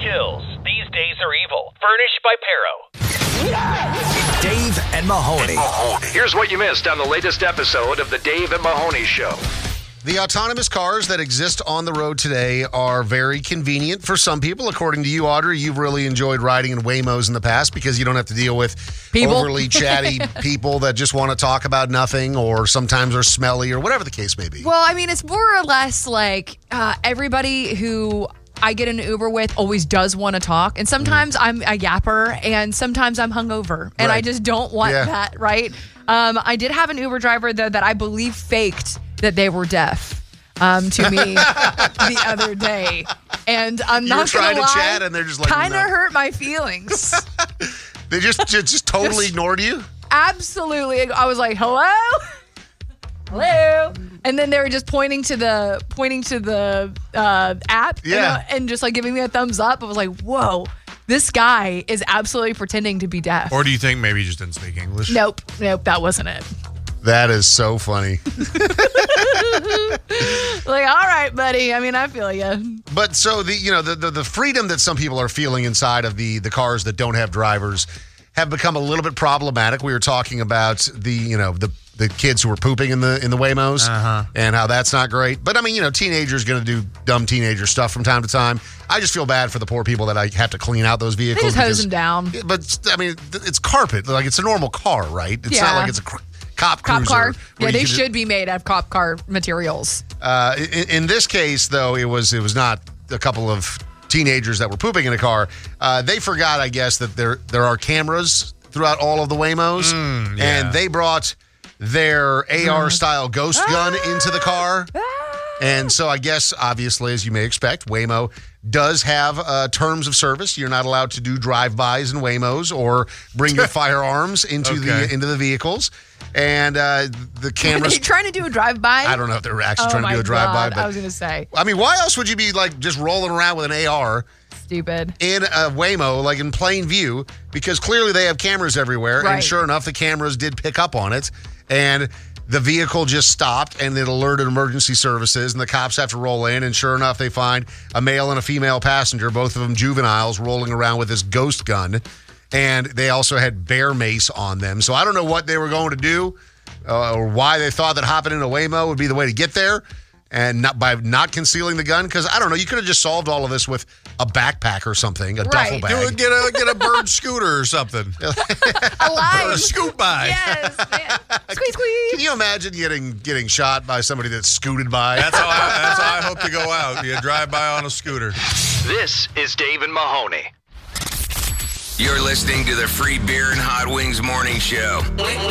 chills. These days are evil. Furnished by Pero. Dave and Mahoney. Here's what you missed on the latest episode of the Dave and Mahoney Show. The autonomous cars that exist on the road today are very convenient for some people. According to you, Audrey, you've really enjoyed riding in Waymos in the past because you don't have to deal with overly chatty people that just want to talk about nothing or sometimes are smelly or whatever the case may be. Well, I mean, it's more or less like everybody who I get in an Uber with always does want to talk. And sometimes I'm a yapper and sometimes I'm hungover. And I just don't want that, right? I did have an Uber driver, though, that I believe faked that they were deaf to me the other day. And I'm not trying gonna to lie, chat and they're just like, kind of no. hurt my feelings. They just totally ignored you? Absolutely. I was like, hello? Hello? And then they were just pointing to the app and just like giving me a thumbs up. I was like, whoa, this guy is absolutely pretending to be deaf. Or do you think maybe he just didn't speak English? Nope, that wasn't it. That is so funny. Like, all right, buddy. I mean, I feel you. But so the freedom that some people are feeling inside of the cars that don't have drivers have become a little bit problematic. We were talking about the kids who were pooping in the Waymos and how that's not great. But I mean, teenagers going to do dumb teenager stuff from time to time. I just feel bad for the poor people that I have to clean out those vehicles. They just hose them down. But I mean, it's carpet. Like it's a normal car, right? It's not like it's a cop cruiser. Car. Yeah, they should be made out of cop car materials. In this case, though, it was not a couple of teenagers that were pooping in a car. They forgot, I guess, that there are cameras throughout all of the Waymos, and they brought their AR-style ghost gun into the car. And so I guess, obviously, as you may expect, Waymo does have terms of service. You're not allowed to do drive-bys in Waymos or bring your firearms into the vehicles. And the cameras... Are you trying to do a drive-by? I don't know if they were actually trying to do a drive-by. But I was going to say. I mean, why else would you be like just rolling around with an AR... Stupid. In a Waymo, like in plain view, because clearly they have cameras everywhere. Right. And sure enough, the cameras did pick up on it. And the vehicle just stopped and it alerted emergency services and the cops have to roll in. And sure enough, they find a male and a female passenger, both of them juveniles, rolling around with this ghost gun. And they also had bear mace on them. So I don't know what they were going to do or why they thought that hopping in a Waymo would be the way to get there. And not by not concealing the gun, because I don't know, you could have just solved all of this with a backpack or something, a duffel bag. Get a bird scooter or something. Alive. A scoot by. Yes. Man. Squeeze, squeeze. Can you imagine getting shot by somebody that scooted by? That's how I hope to go out. You drive by on a scooter. This is Dave and Mahoney. You're listening to the Free Beer and Hot Wings Morning Show.